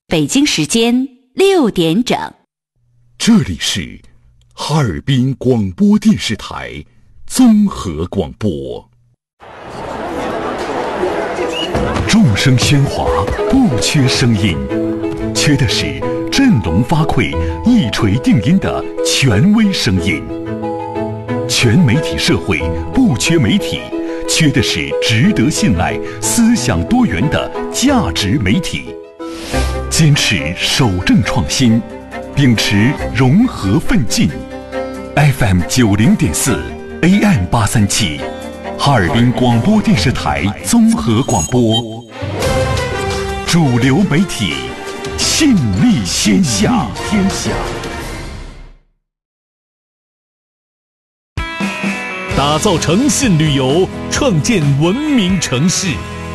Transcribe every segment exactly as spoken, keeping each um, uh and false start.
北京时间六点整。 这里是哈尔滨广播电视台综合广播。众声喧哗，不缺声音，缺的是振聋发聩、一锤定音的权威声音。全媒体社会不缺媒体，缺的是值得信赖、思想多元的价值媒体。坚持守正创新，秉持融合奋进。F M 九零点四 A M 八三七，哈尔滨广播电视台综合广播，主流媒体，信力天下。天下。 打造诚信旅游，创建文明城市。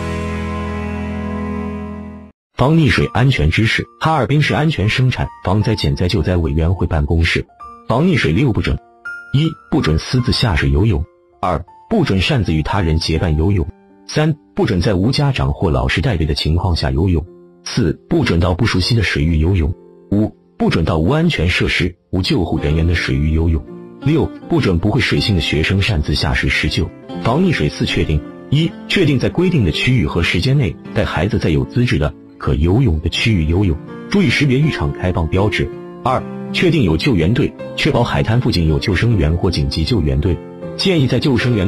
防溺水安全知识：哈尔滨市安全生产防灾减灾救灾委员会办公室。防溺水六不准：一、不准私自下水游泳；二、不准擅自与他人结伴游泳；三、不准在无家长或老师带队的情况下游泳；四、不准到不熟悉的水域游泳；五、不准到无安全设施、无救护人员的水域游泳；六、不准不会水性的学生擅自下水施救。防溺水四确定：一、确定在规定的区域和时间内带孩子在有资质的可游泳的区域游泳，注意识别浴场开放标志。二、确定有救援队，确保海滩附近有救生员或紧急救援队，建议在救生员